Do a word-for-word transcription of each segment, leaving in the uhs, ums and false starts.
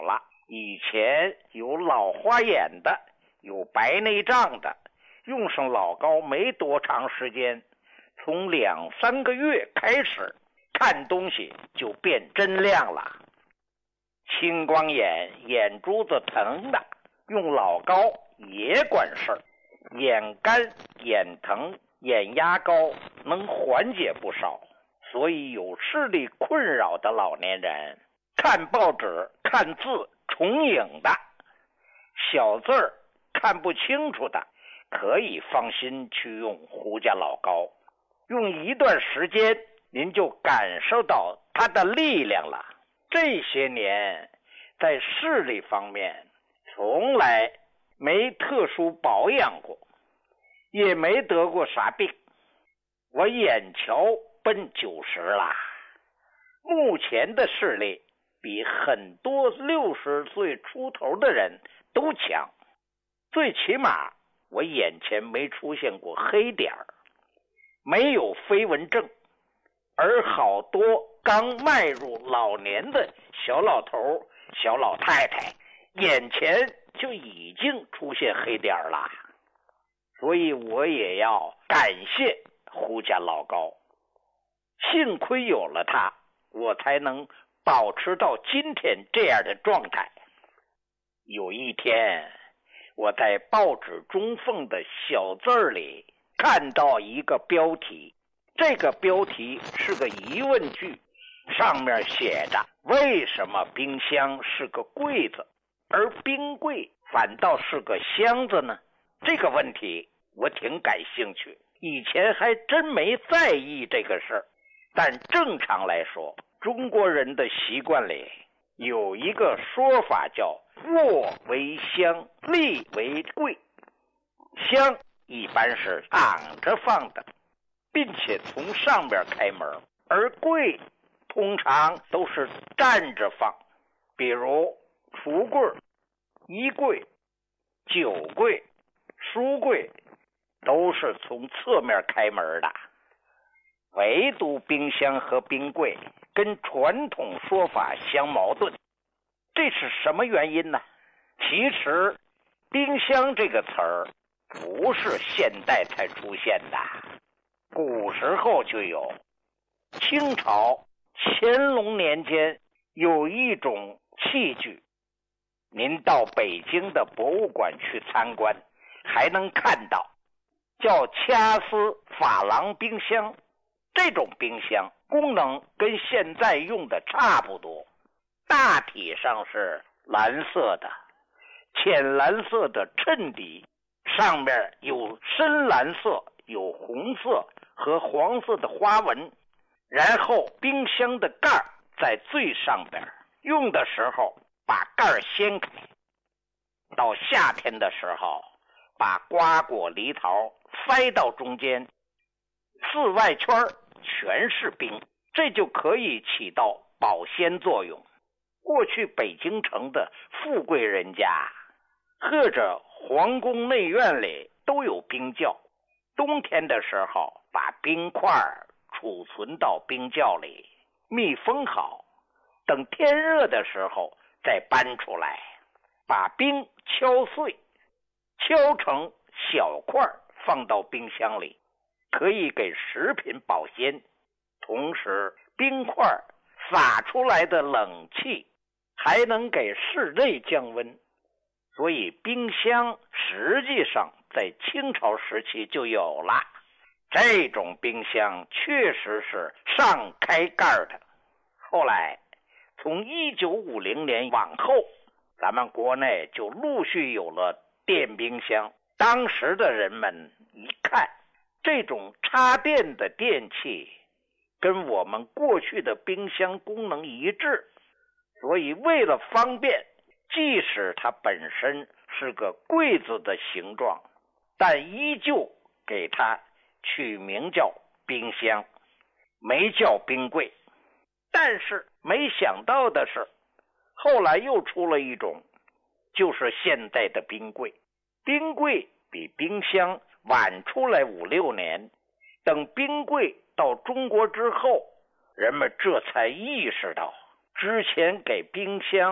了。以前有老花眼的，有白内障的，用上老高没多长时间，从两三个月开始，看东西就变真亮了。青光眼，眼珠子疼的，用老高也管事儿。眼干、眼疼、眼压高能缓解不少，所以有视力困扰的老年人，看报纸看字重影的，小字儿看不清楚的，可以放心去用胡家老高。用一段时间，您就感受到它的力量了。这些年在视力方面从来没特殊保养过，也没得过啥病。我眼瞧奔九十了，目前的视力比很多六十岁出头的人都强。最起码我眼前没出现过黑点儿，没有飞蚊症，而好多刚迈入老年的小老头、小老太太眼前就已经出现黑点儿了。所以我也要感谢胡家老高，幸亏有了它，我才能保持到今天这样的状态。有一天，我在报纸中缝的小字里看到一个标题，这个标题是个疑问句，上面写着为什么冰箱是个柜子，而冰柜反倒是个箱子呢？这个问题我挺感兴趣，以前还真没在意这个事儿。但正常来说，中国人的习惯里有一个说法叫卧为箱，立为柜。箱一般是躺着放的，并且从上边开门，而柜通常都是站着放，比如橱柜、衣柜、酒柜、书柜都是从侧面开门的。唯独冰箱和冰柜跟传统说法相矛盾，这是什么原因呢？其实冰箱这个词儿不是现代才出现的，古时候就有。清朝乾隆年间有一种器具，您到北京的博物馆去参观还能看到，叫掐丝珐琅冰箱。这种冰箱功能跟现在用的差不多，大体上是蓝色的，浅蓝色的衬底，上面有深蓝色、有红色和黄色的花纹，然后冰箱的盖在最上边，用的时候把盖掀开，到夏天的时候把瓜果梨桃塞到中间，四外圈全是冰，这就可以起到保鲜作用。过去北京城的富贵人家或者皇宫内院里都有冰窖，冬天的时候把冰块储存到冰窖里，密封好，等天热的时候再搬出来，把冰敲碎，敲成小块放到冰箱里，可以给食品保鲜。同时冰块洒出来的冷气还能给室内降温，所以冰箱实际上在清朝时期就有了。这种冰箱确实是上开盖的。后来从一九五零年往后，咱们国内就陆续有了电冰箱。当时的人们一看，这种插电的电器跟我们过去的冰箱功能一致，所以为了方便，即使它本身是个柜子的形状，但依旧给它取名叫冰箱，没叫冰柜。但是没想到的是，后来又出了一种，就是现在的冰柜。冰柜比冰箱晚出来五六年，等冰柜到中国之后，人们这才意识到，之前给冰箱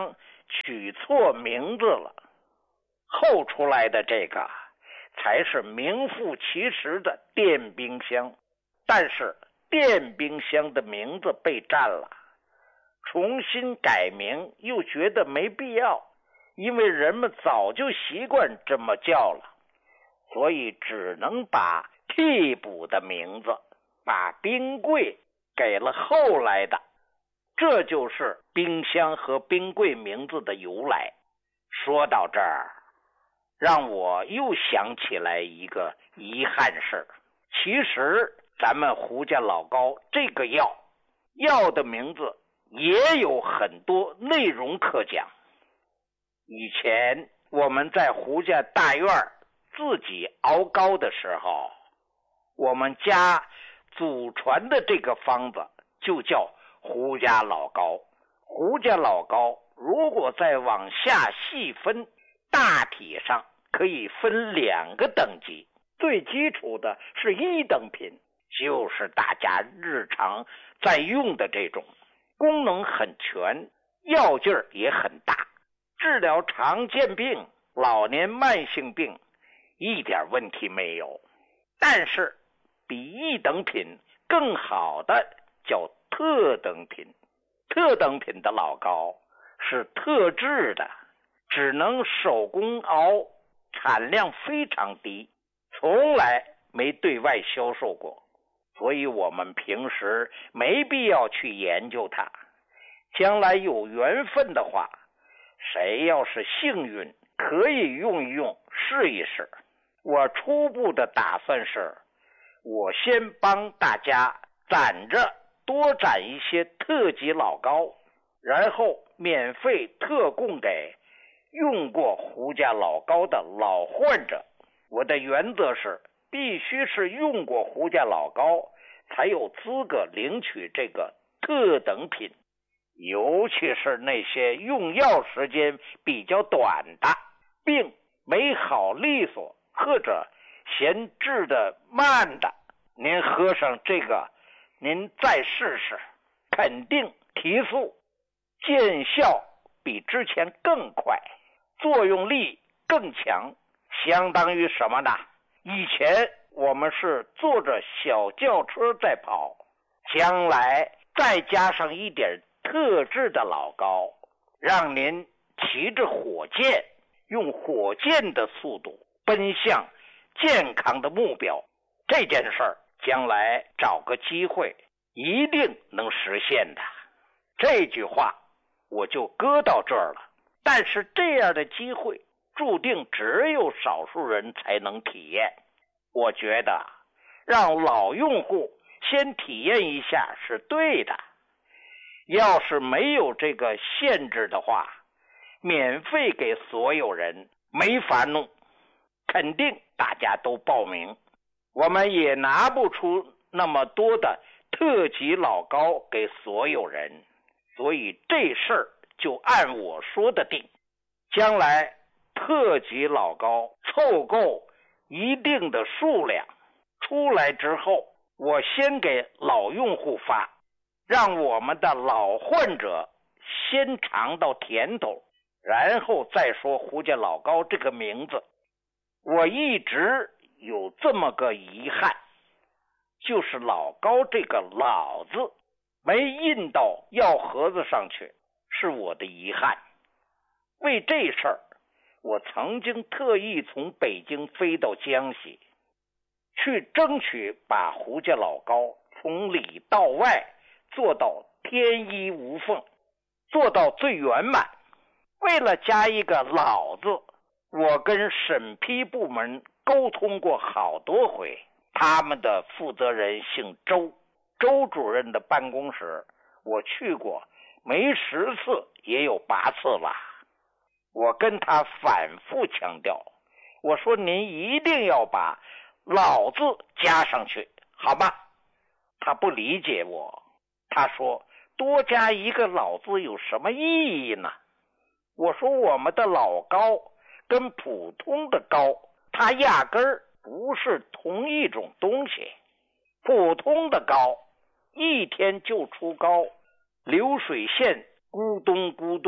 取错名字了，后出来的这个才是名副其实的电冰箱。但是电冰箱的名字被占了，重新改名又觉得没必要，因为人们早就习惯这么叫了，所以只能把替补的名字，把冰柜给了后来的。这就是冰箱和冰柜名字的由来。说到这儿，让我又想起来一个遗憾事。其实咱们胡家老高这个药药的名字也有很多内容可讲。以前我们在胡家大院自己熬膏的时候，我们家祖传的这个方子就叫胡家老高。胡家老高如果再往下细分，大体上可以分两个等级。最基础的是一等品，就是大家日常在用的这种，功能很全，药劲儿也很大，治疗常见病、老年慢性病一点问题没有。但是比一等品更好的叫特等品。特等品的老高是特制的，只能手工熬，产量非常低，从来没对外销售过，所以我们平时没必要去研究它。将来有缘分的话，谁要是幸运，可以用一用，试一试。我初步的打算是，我先帮大家攒着多攒一些特级老膏，然后免费特供给用过胡家老膏的老患者。我的原则是，必须是用过胡家老膏才有资格领取这个特等品，尤其是那些用药时间比较短的，病没好利索或者嫌治的慢的，您喝上这个，您再试试，肯定提速，见效比之前更快，作用力更强。相当于什么呢？以前我们是坐着小轿车在跑，将来再加上一点特制的老膏，让您骑着火箭，用火箭的速度奔向健康的目标。这件事儿将来找个机会一定能实现的。这句话我就搁到这儿了。但是这样的机会注定只有少数人才能体验。我觉得让老用户先体验一下是对的。要是没有这个限制的话，免费给所有人没法弄，肯定大家都报名，我们也拿不出那么多的特级老膏给所有人。所以这事儿就按我说的定。将来特级老膏凑够一定的数量出来之后，我先给老用户发，让我们的老患者先尝到甜头，然后再说胡家老膏这个名字。我一直有这么个遗憾，就是老膏这个老字没印到药盒子上去，是我的遗憾。为这事儿，我曾经特意从北京飞到江西，去争取把胡家老膏从里到外做到天衣无缝，做到最圆满。为了加一个老字，我跟审批部门沟通过好多回，他们的负责人姓周，周主任的办公室我去过没十次也有八次了。我跟他反复强调，我说您一定要把老字加上去，好吗？他不理解我，他说多加一个老字有什么意义呢？我说我们的老膏跟普通的膏它压根儿不是同一种东西。普通的膏一天就出膏，流水线咕咚咕咚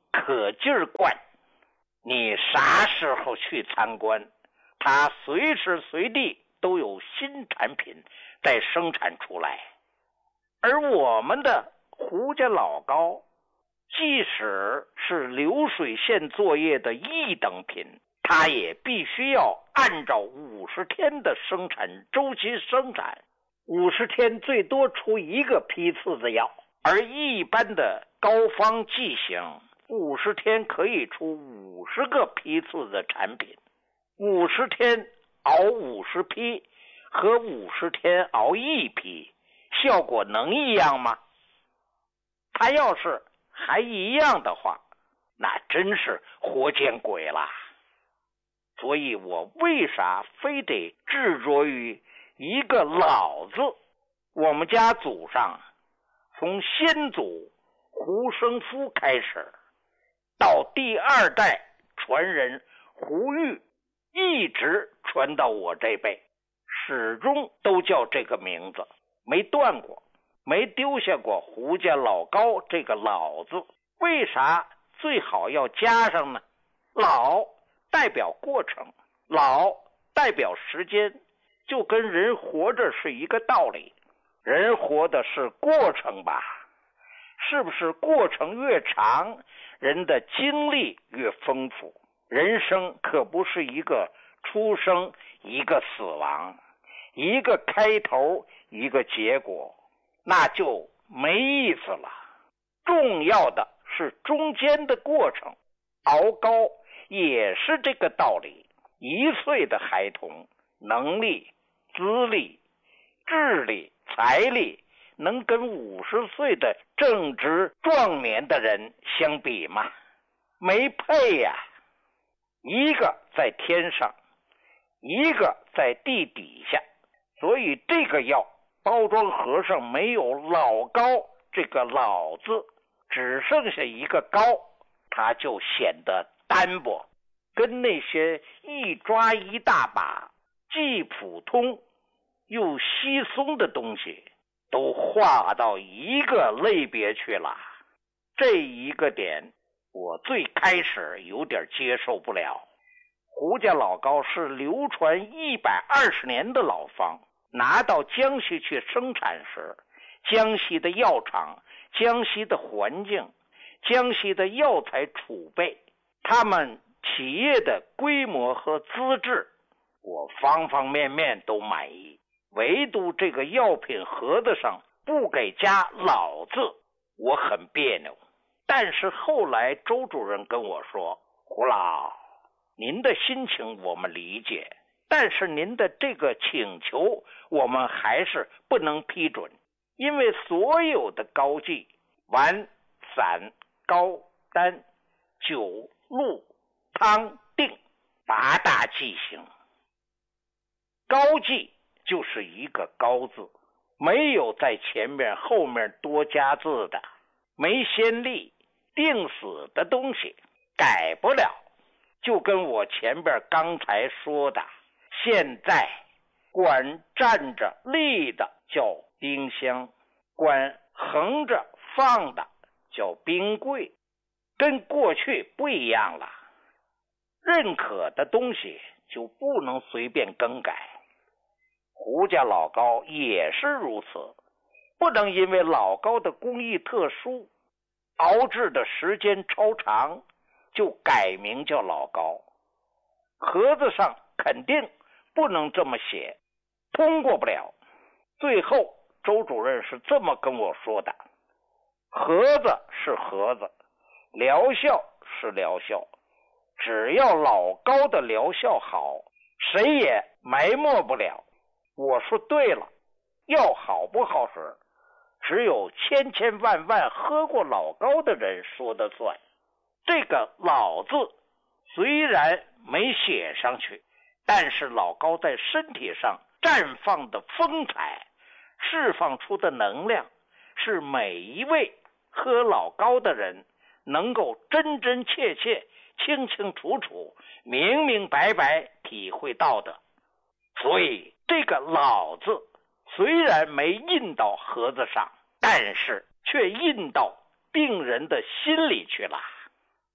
可劲儿灌，你啥时候去参观，它随时随地都有新产品在生产出来。而我们的胡家老高，即使是流水线作业的一等品，它也必须要按照五十天的生产周期生产，五十天最多出一个批次的药，而一般的膏方剂型五十天可以出五十个批次的产品。五十天熬五十批和五十天熬一批，效果能一样吗？它要是还一样的话，那真是活见鬼了。所以我为啥非得执着于一个老字？我们家祖上从先祖胡生夫开始，到第二代传人胡玉，一直传到我这辈，始终都叫这个名字，没断过，没丢下过胡家老高这个老字。为啥最好要加上呢？老代表过程，老代表时间，就跟人活着是一个道理。人活的是过程吧，是不是过程越长，人的经历越丰富？人生可不是一个出生一个死亡，一个开头一个结果，那就没意思了。重要的是中间的过程，熬高也是这个道理。一岁的孩童能力、资历、智力、财力能跟五十岁的正值壮年的人相比吗？没配呀、啊！一个在天上，一个在地底下，所以这个药包装盒上没有老高这个老字，只剩下一个高，它就显得单薄，跟那些一抓一大把既普通又稀松的东西都划到一个类别去了。这一个点我最开始有点接受不了。胡家老高是流传一百二十年的老方，拿到江西去生产时，江西的药厂、江西的环境、江西的药材储备，他们企业的规模和资质，我方方面面都满意，唯独这个药品盒子上不给加老字，我很别扭。但是后来周主任跟我说，胡老，您的心情我们理解，但是您的这个请求我们还是不能批准，因为所有的膏剂，丸、散、膏、丹、酒、露、汤、定八大剂型，膏剂就是一个膏字，没有在前面后面多加字的，没先例定死的东西改不了。就跟我前边刚才说的，现在管站着立的叫冰箱，管横着放的叫冰柜，跟过去不一样了。认可的东西就不能随便更改。胡家老高也是如此，不能因为老高的工艺特殊，熬制的时间超长，就改名叫老高。盒子上肯定不能这么写，通过不了。最后周主任是这么跟我说的，盒子是盒子，疗效是疗效，只要老高的疗效好，谁也埋没不了。我说对了，药好不好使，只有千千万万喝过老高的人说的算。这个老字虽然没写上去，但是老高在身体上绽放的风采，释放出的能量，是每一位喝老高的人能够真真切切、清清楚楚、明明白白体会到的。所以这个老字虽然没印到盒子上，但是却印到病人的心里去了。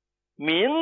明